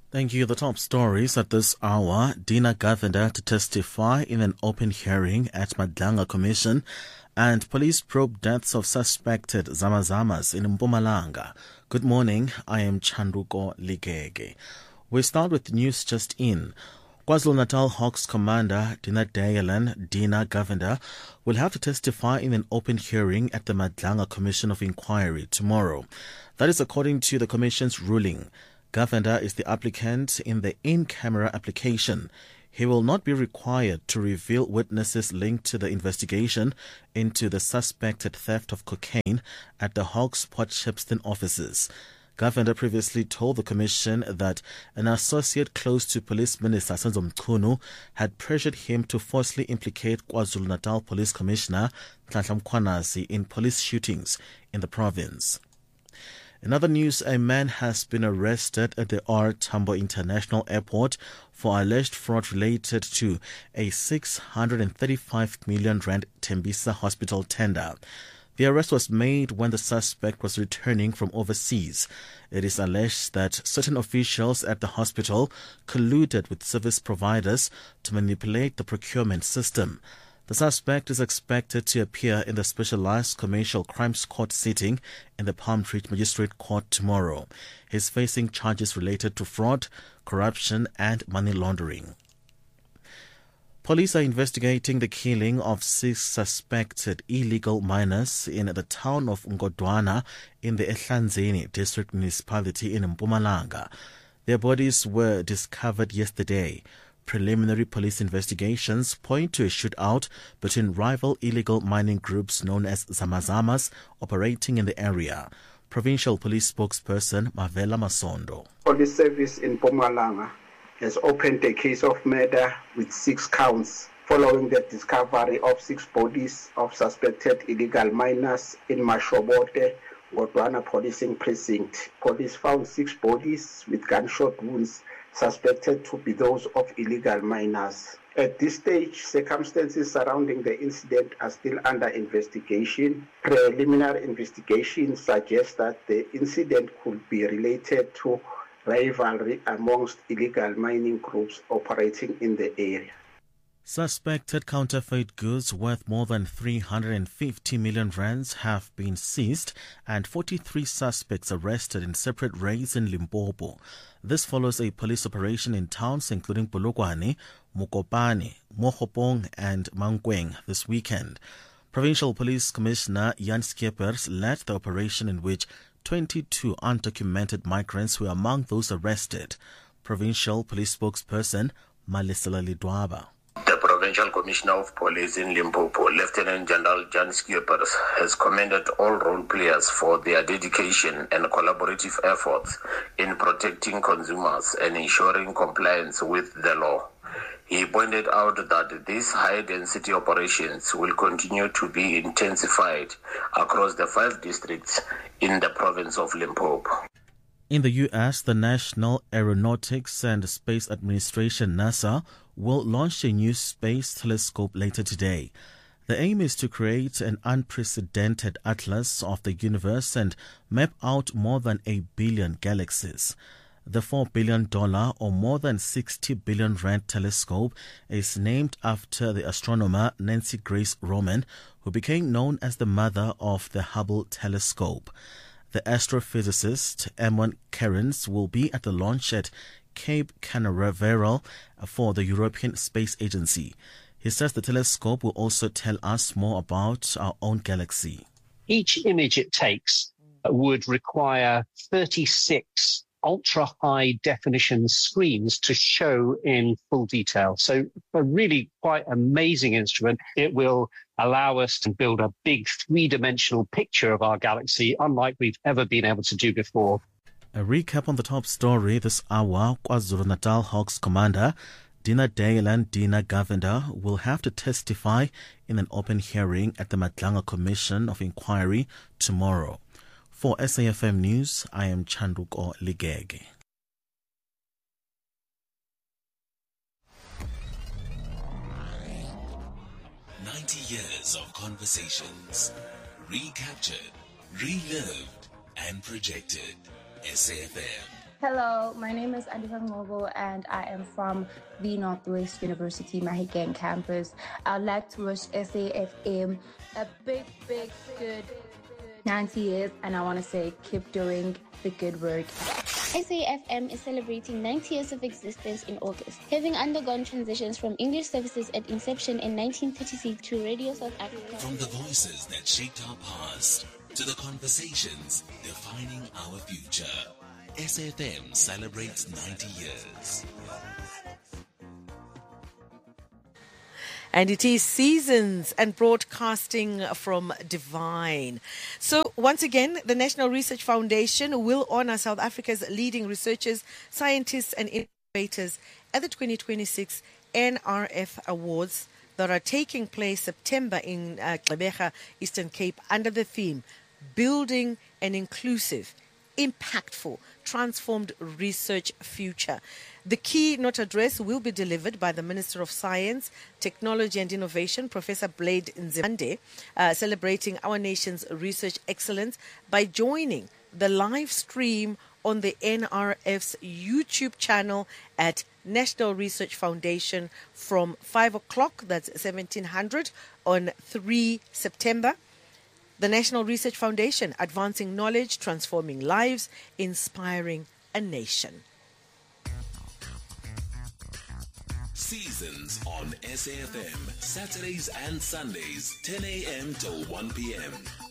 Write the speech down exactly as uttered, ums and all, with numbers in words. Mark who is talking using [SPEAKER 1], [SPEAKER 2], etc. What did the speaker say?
[SPEAKER 1] Thank you. The top stories at this hour. Dina Govender to testify in an open hearing at Madlanga Commission, and police probe deaths of suspected Zamazamas in Mpumalanga. Good morning. I am Chanduko Ligege. We start with news just in. KwaZulu-Natal Hawks commander Dina Dayalan, Dina Govender, will have to testify in an open hearing at the Madlanga Commission of Inquiry tomorrow. That is according to the Commission's ruling. Govender is the applicant in the in-camera application. He will not be required to reveal witnesses linked to the investigation into the suspected theft of cocaine at the Hawks Port Shepstone offices. Govender previously told the Commission that an associate close to Police Minister Senzo Mchunu had pressured him to falsely implicate KwaZulu-Natal Police Commissioner Nhlanhla Mkhwanazi in police shootings in the province. In other news, a man has been arrested at the R. Tambo International Airport for alleged fraud related to a six hundred thirty-five million rand Tembisa hospital tender. The arrest was made when the suspect was returning from overseas. It is alleged that certain officials at the hospital colluded with service providers to manipulate the procurement system. The suspect is expected to appear in the Specialized Commercial Crimes Court sitting in the Palm Ridge Magistrate Court tomorrow. He is facing charges related to fraud, corruption, and money laundering. Police are investigating the killing of six suspected illegal miners in the town of Ngodwana in the Ehlanzeni district municipality in Mpumalanga. Their bodies were discovered yesterday. Preliminary police investigations point to a shootout between rival illegal mining groups known as Zamazamas operating in the area. Provincial Police spokesperson Mavela Masondo.
[SPEAKER 2] Police service in Mpumalanga has opened a case of murder with six counts following the discovery of six bodies of suspected illegal miners in Mashobote, Ngodwana Policing Precinct. Police found six bodies with gunshot wounds suspected to be those of illegal miners. At this stage, circumstances surrounding the incident are still under investigation. Preliminary investigations suggest that the incident could be related to rivalry amongst illegal mining groups operating in the area.
[SPEAKER 1] Suspected counterfeit goods worth more than three hundred fifty million rands have been seized and forty-three suspects arrested in separate raids in Limpopo. This follows a police operation in towns including Polokwane, Mokopane, Mohopong and Mankweng this weekend. Provincial Police Commissioner Jan Skeepers led the operation in which twenty-two undocumented migrants were among those arrested. Provincial Police spokesperson Malisela Lidwaba.
[SPEAKER 3] The Provincial Commissioner of Police in Limpopo, Lieutenant General Jan Skeepers, has commended all role players for their dedication and collaborative efforts in protecting consumers and ensuring compliance with the law. He pointed out that these high-density operations will continue to be intensified across the five districts in the province of Limpopo.
[SPEAKER 1] In the U S, the National Aeronautics and Space Administration, NASA, will launch a new space telescope later today. The aim is to create an unprecedented atlas of the universe and map out more than a billion galaxies. The four billion dollars or more than sixty billion rand telescope is named after the astronomer Nancy Grace Roman, who became known as the mother of the Hubble telescope. The astrophysicist Eamon Cairns will be at the launch at Cape Canaveral for the European Space Agency. He says the telescope will also tell us more about our own galaxy.
[SPEAKER 4] Each image it takes would require thirty-six ultra-high definition screens to show in full detail. So a really quite amazing instrument. It will allow us to build a big three-dimensional picture of our galaxy, unlike we've ever been able to do before.
[SPEAKER 1] A recap on the top story this hour. KwaZulu-Natal Hawks commander Dina Dayalan, Dina Govender, will have to testify in an open hearing at the Madlanga Commission of Inquiry tomorrow. For S A F M News, I am Chanduko Ligege.
[SPEAKER 5] ninety years of conversations, recaptured, relived, and projected. S A F M.
[SPEAKER 6] Hello, my name is Adivang Ngobo and I am from the Northwest University Mahikeng campus. I'd like to wish S A F M a big, big, good ninety years, and I want to say keep doing the good work.
[SPEAKER 7] S A F M is celebrating ninety years of existence in August, having undergone transitions from English services at inception in nineteen thirty-six to Radio South Africa.
[SPEAKER 5] From the voices that shaped our past to the conversations defining our future, S A F M celebrates ninety years.
[SPEAKER 8] And it is Seasons and broadcasting from Divine. So once again, the National Research Foundation will honor South Africa's leading researchers, scientists and innovators at the twenty twenty-six N R F Awards that are taking place September in uh, Gqeberha, Eastern Cape, under the theme Building an Inclusive, Impactful, Transformed Research Future. The keynote address will be delivered by the Minister of Science, Technology and Innovation, Professor Blade Nzimande, uh, celebrating our nation's research excellence by joining the live stream on the N R F's YouTube channel at National Research Foundation from five o'clock, that's seventeen hundred, on the third of September. The National Research Foundation, advancing knowledge, transforming lives, inspiring a nation.
[SPEAKER 5] Seasons on S A F M, Saturdays and Sundays, ten a.m. till one p.m.